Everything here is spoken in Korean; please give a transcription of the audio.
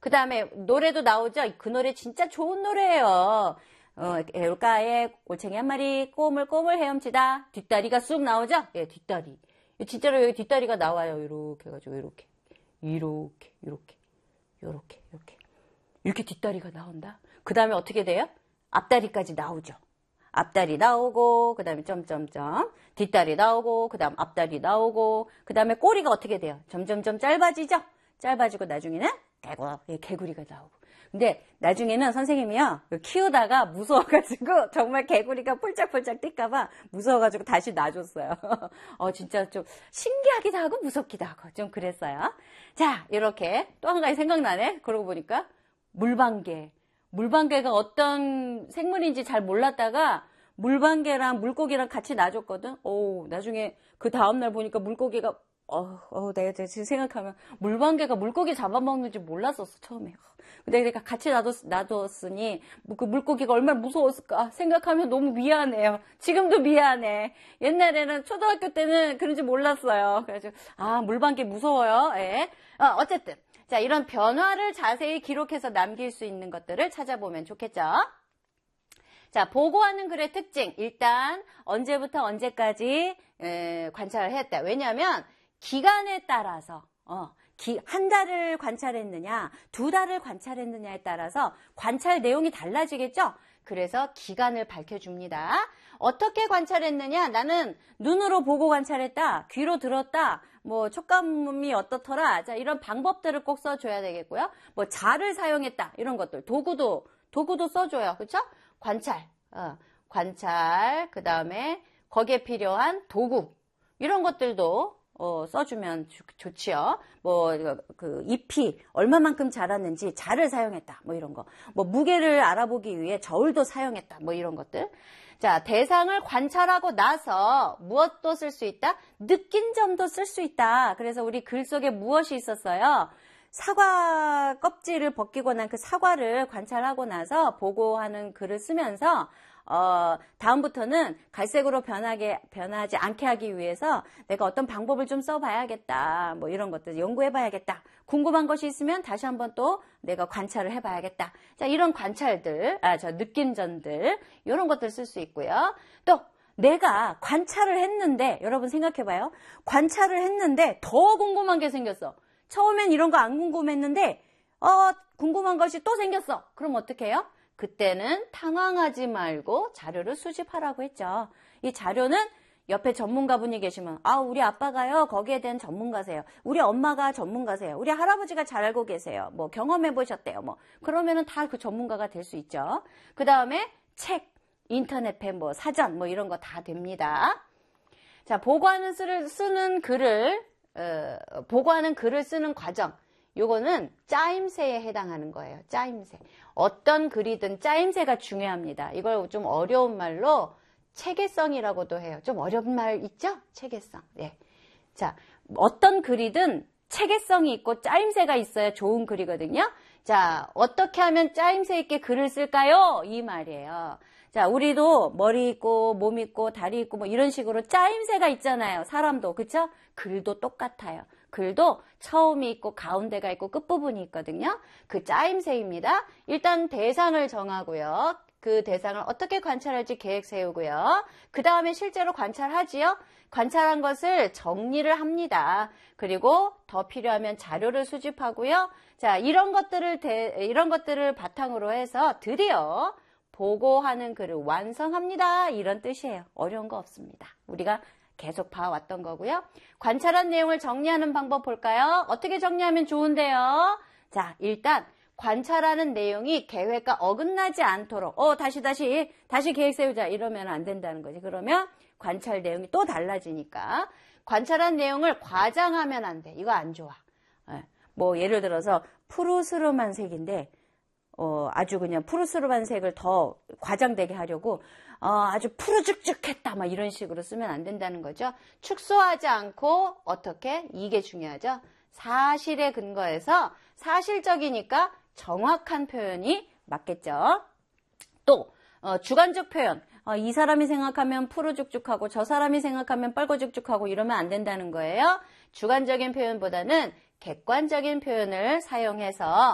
그 다음에 노래도 나오죠. 그 노래 진짜 좋은 노래예요. 개울가에 올챙이 한 마리 꼬물꼬물 헤엄치다. 뒷다리가 쑥 나오죠? 예, 뒷다리. 진짜로 여기 뒷다리가 나와요. 이렇게 해가지고 이렇게 뒷다리가 나온다. 그 다음에 어떻게 돼요? 앞다리까지 나오죠. 앞다리 나오고, 그 다음에 점점점, 뒷다리 나오고, 그 다음 앞다리 나오고, 그 다음에 꼬리가 어떻게 돼요? 점점점 짧아지죠? 짧아지고 나중에는 개구리가 나오고. 근데 나중에는 선생님이요, 키우다가 무서워가지고, 정말 개구리가 폴짝폴짝 뛸까봐 무서워가지고 다시 놔줬어요. 진짜 좀 신기하기도 하고 무섭기도 하고 좀 그랬어요. 자, 이렇게 또 한 가지 생각나네. 그러고 보니까 물방개가 어떤 생물인지 잘 몰랐다가 물방개랑 물고기랑 같이 놔줬거든. 나중에 그 다음날 보니까 물고기가 내가 지금 생각하면 물방개가 물고기 잡아먹는지 몰랐었어 처음에. 근데 내가 같이 놔뒀으니 그 물고기가 얼마나 무서웠을까 생각하면 너무 미안해요. 지금도 미안해. 옛날에는 초등학교 때는 그런지 몰랐어요. 그래서 물방개 무서워요. 예. 어쨌든 자, 이런 변화를 자세히 기록해서 남길 수 있는 것들을 찾아보면 좋겠죠. 자, 보고하는 글의 특징. 일단 언제부터 언제까지 관찰을 했다. 왜냐하면 기간에 따라서 한 달을 관찰했느냐, 두 달을 관찰했느냐에 따라서 관찰 내용이 달라지겠죠. 그래서 기간을 밝혀줍니다. 어떻게 관찰했느냐? 나는 눈으로 보고 관찰했다. 귀로 들었다. 촉감이 어떻더라. 자, 이런 방법들을 꼭 써줘야 되겠고요. 자를 사용했다. 이런 것들. 도구도 써줘요. 그쵸? 관찰. 그 다음에 거기에 필요한 도구. 이런 것들도 써주면 좋지요. 잎이 얼마만큼 자랐는지 자를 사용했다. 이런 거. 무게를 알아보기 위해 저울도 사용했다. 이런 것들. 자, 대상을 관찰하고 나서 무엇도 쓸 수 있다? 느낀 점도 쓸 수 있다. 그래서 우리 글 속에 무엇이 있었어요? 사과 껍질을 벗기고 난 그 사과를 관찰하고 나서 보고하는 글을 쓰면서 다음부터는 갈색으로 변하지 않게 하기 위해서 내가 어떤 방법을 좀 써봐야겠다. 이런 것들 연구해봐야겠다. 궁금한 것이 있으면 다시 한번 또 내가 관찰을 해봐야겠다. 자, 이런 관찰들, 느낌전들, 이런 것들 쓸 수 있고요. 또 내가 관찰을 했는데, 여러분 생각해봐요. 관찰을 했는데 더 궁금한 게 생겼어. 처음엔 이런 거 안 궁금했는데, 궁금한 것이 또 생겼어. 그럼 어떻게 해요? 그때는 당황하지 말고 자료를 수집하라고 했죠. 이 자료는 옆에 전문가분이 계시면 우리 아빠가요 거기에 대한 전문가세요. 우리 엄마가 전문가세요. 우리 할아버지가 잘 알고 계세요. 경험해 보셨대요. 그러면은 다 그 전문가가 될 수 있죠. 그 다음에 책, 인터넷에 사전 이런 거 다 됩니다. 자, 보고하는 글을 쓰는 과정. 요거는 짜임새에 해당하는 거예요. 짜임새. 어떤 글이든 짜임새가 중요합니다. 이걸 좀 어려운 말로 체계성이라고도 해요. 좀 어려운 말 있죠? 체계성. 네. 자, 어떤 글이든 체계성이 있고 짜임새가 있어야 좋은 글이거든요. 자, 어떻게 하면 짜임새 있게 글을 쓸까요? 이 말이에요. 자, 우리도 머리 있고 몸 있고 다리 있고 이런 식으로 짜임새가 있잖아요. 사람도. 그쵸? 글도 똑같아요. 글도 처음이 있고 가운데가 있고 끝부분이 있거든요. 그 짜임새입니다. 일단 대상을 정하고요. 그 대상을 어떻게 관찰할지 계획 세우고요. 그 다음에 실제로 관찰하지요. 관찰한 것을 정리를 합니다. 그리고 더 필요하면 자료를 수집하고요. 자, 이런 것들을 바탕으로 해서 드디어 보고하는 글을 완성합니다. 이런 뜻이에요. 어려운 거 없습니다. 우리가 계속 봐왔던 거고요. 관찰한 내용을 정리하는 방법 볼까요? 어떻게 정리하면 좋은데요? 자, 일단 관찰하는 내용이 계획과 어긋나지 않도록 다시 계획 세우자 이러면 안 된다는 거지. 그러면 관찰 내용이 또 달라지니까 관찰한 내용을 과장하면 안 돼. 이거 안 좋아. 예를 들어서 푸르스름한 색인데 아주 그냥 푸르스름한 색을 더 과장되게 하려고 아주 푸르죽죽했다 막 이런 식으로 쓰면 안 된다는 거죠. 축소하지 않고 어떻게? 이게 중요하죠. 사실에 근거해서 사실적이니까 정확한 표현이 맞겠죠. 또 주관적 표현. 이 사람이 생각하면 푸르죽죽하고 저 사람이 생각하면 빨고죽죽하고 이러면 안 된다는 거예요. 주관적인 표현보다는 객관적인 표현을 사용해서